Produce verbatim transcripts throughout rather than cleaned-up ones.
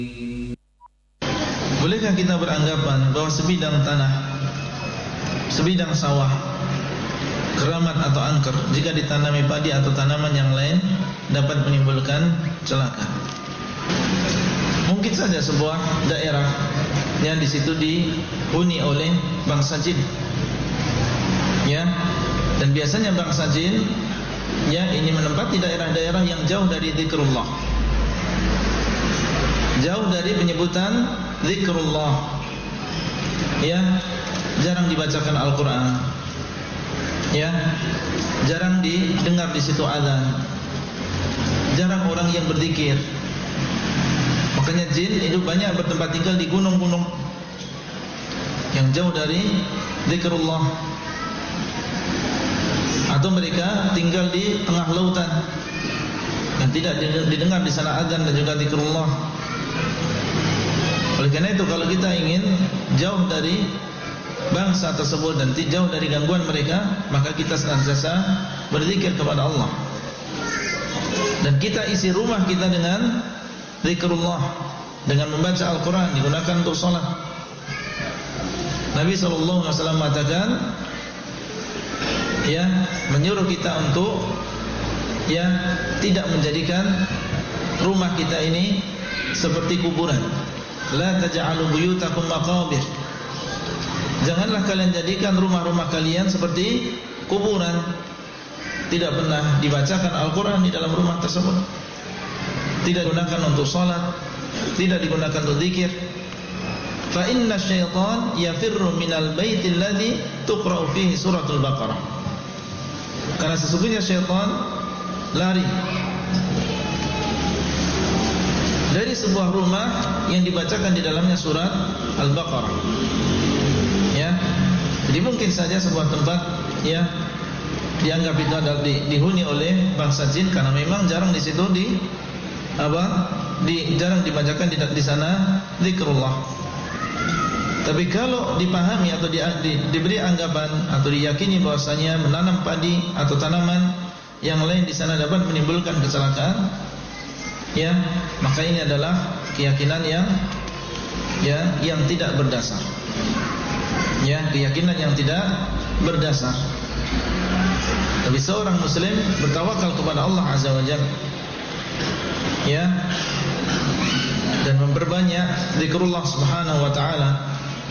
Bolehkah kita beranggapan bahwa sebidang tanah, sebidang sawah, keramat atau angker, jika ditanami padi atau tanaman yang lain dapat menimbulkan celaka? Mungkin saja sebuah daerah yang di situ dihuni oleh bangsa jin, ya, dan biasanya bangsa jin ya ini menempati daerah-daerah yang jauh dari zikrullah, jauh dari penyebutan zikrullah, ya, jarang dibacakan Al-Quran, ya, jarang didengar di situ azan, jarang orang yang berzikir. Makanya jin itu banyak bertempat tinggal di gunung-gunung yang jauh dari zikrullah, atau mereka tinggal di tengah lautan dan tidak didengar di sana azan dan juga zikrullah. Oleh karena itu, kalau kita ingin jauh dari bangsa tersebut dan jauh dari gangguan mereka, maka kita senantiasa berzikir kepada Allah, dan kita isi rumah kita dengan zikrullah, dengan membaca Al-Quran, digunakan untuk sholat. Nabi shallallahu alaihi wasallam mengatakan, ya, menyuruh kita untuk ya tidak menjadikan rumah kita ini seperti kuburan. La taj'alu buyutakum maqabir. Janganlah kalian jadikan rumah-rumah kalian seperti kuburan. Tidak pernah dibacakan Al-Quran di dalam rumah tersebut, tidak digunakan untuk salat, tidak digunakan untuk zikir. Fa inna syaitan yafirru minal baitil ladzi tuqra'u fihi suratul Baqarah. Karena sesungguhnya syaitan lari dari sebuah rumah yang dibacakan di dalamnya surat Al-Baqarah, ya. Jadi mungkin saja sebuah tempat ya dianggap itu adalah di, dihuni oleh bangsa jin karena memang jarang di situ di apa di jarang dibacakan di, di sana zikrullah. Tapi kalau dipahami atau di, di, diberi anggapan atau diyakini bahwasanya menanam padi atau tanaman yang lain di sana dapat menimbulkan kecelakaan, ya, maka ini adalah keyakinan yang ya yang tidak berdasar, ya, keyakinan yang tidak berdasar. Tapi seorang muslim bertawakal kepada Allah Azza wa Jalla, ya, dan memperbanyak zikrullah subhanahu wa ta'ala.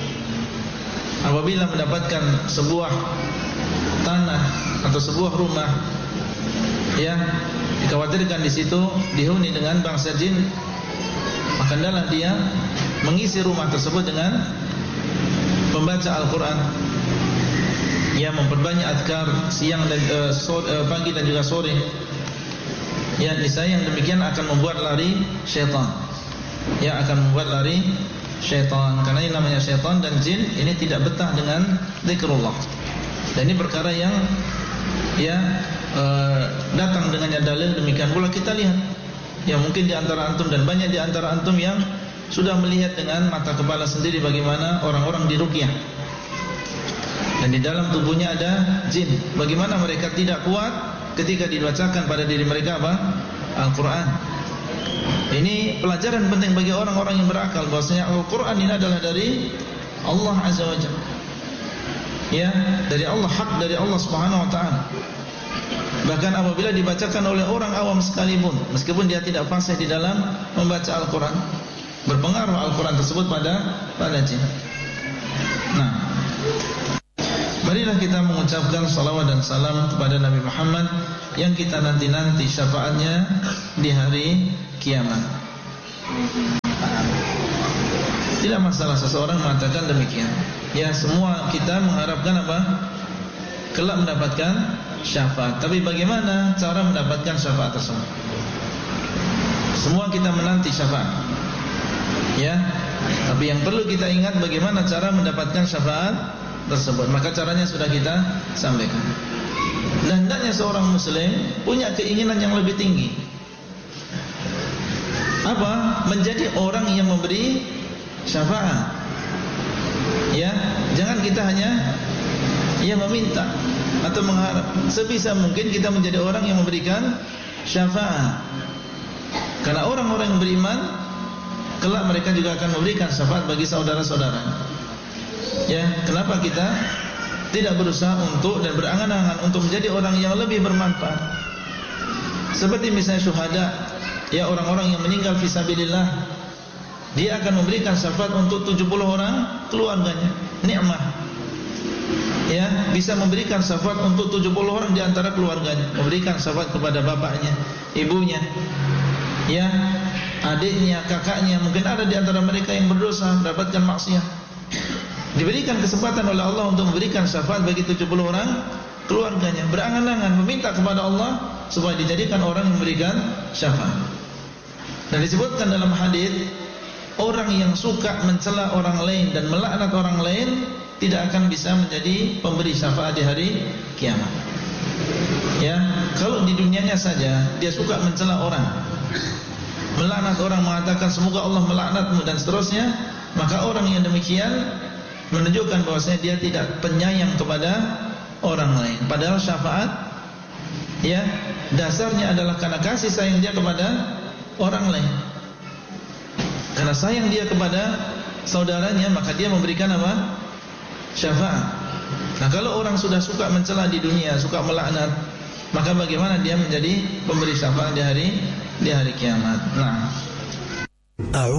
Apabila mendapatkan sebuah tanah atau sebuah rumah, ya, dikhawatirkan di situ dihuni dengan bangsa jin, maka hendaklah dia mengisi rumah tersebut dengan membaca Al-Quran, ya, memperbanyak azkar siang dan uh, sore, uh, pagi dan juga sore. Ya, niscaya yang demikian akan membuat lari syaitan, ya, akan membuat lari syaitan. Karena ini namanya syaitan dan jin ini tidak betah dengan zikrullah. Dan ini perkara yang ya uh, datang dengannya dalil. Demikian pula kita lihat, ya, mungkin di antara antum dan banyak di antara antum yang sudah melihat dengan mata kepala sendiri bagaimana orang-orang diruqyah dan di dalam tubuhnya ada jin. Bagaimana mereka tidak kuat ketika dibacakan pada diri mereka apa? Al-Quran. Ini pelajaran penting bagi orang-orang yang berakal bahwasanya Al-Quran ini adalah dari Allah Azza wa Jalla, ya, dari Allah, hak dari Allah Subhanahu wa ta'ala. Bahkan apabila dibacakan oleh orang awam sekalipun, meskipun dia tidak fasih di dalam membaca Al-Quran, berpengaruh Al-Quran tersebut pada pada jin. Nah, marilah kita mengucapkan salawat dan salam kepada Nabi Muhammad yang kita nanti-nanti syafaatnya di hari kiamat. Tidak masalah seseorang mengatakan demikian. Ya, semua kita mengharapkan apa? Kelak mendapatkan syafaat. Tapi bagaimana cara mendapatkan syafaat tersebut? Semua kita menanti syafaat, ya. Tapi yang perlu kita ingat bagaimana cara mendapatkan syafaat tersebut. Maka caranya sudah kita sampaikan. Dan hendaknya seorang muslim punya keinginan yang lebih tinggi. Apa? Menjadi orang yang memberi syafaat. Ya, jangan kita hanya ya meminta atau mengharap. Sebisa mungkin kita menjadi orang yang memberikan syafaat. Karena orang-orang yang beriman kelak mereka juga akan memberikan syafaat bagi saudara-saudara. Ya, kenapa kita tidak berusaha untuk dan berangan-angan untuk menjadi orang yang lebih bermanfaat? Seperti misalnya syuhada, ya orang-orang yang meninggal fisabilillah, dia akan memberikan syafaat untuk tujuh puluh orang keluarganya. Nikmah. Ya, bisa memberikan syafaat untuk tujuh puluh orang di antara keluarganya, memberikan syafaat kepada bapaknya, ibunya, ya, adiknya, kakaknya, mungkin ada di antara mereka yang berdosa, mendapatkan maksiat. Diberikan kesempatan oleh Allah untuk memberikan syafaat bagi tujuh puluh orang keluarganya, berangan-angan meminta kepada Allah supaya dijadikan orang yang memberikan syafaat. Dan disebutkan dalam hadis, orang yang suka mencela orang lain dan melaknat orang lain tidak akan bisa menjadi pemberi syafaat di hari kiamat. Ya, kalau di dunianya saja dia suka mencela orang, melaknat orang, mengatakan semoga Allah melaknatmu dan seterusnya, maka orang yang demikian menunjukkan bahwasanya dia tidak penyayang kepada orang lain. Padahal syafaat, ya, dasarnya adalah karena kasih sayang dia kepada orang lain. Karena sayang dia kepada saudaranya, maka dia memberikan apa? Syafaat. Nah, kalau orang sudah suka mencela di dunia, suka melaknat, maka bagaimana dia menjadi pemberi syafaat di hari di hari kiamat? Nah,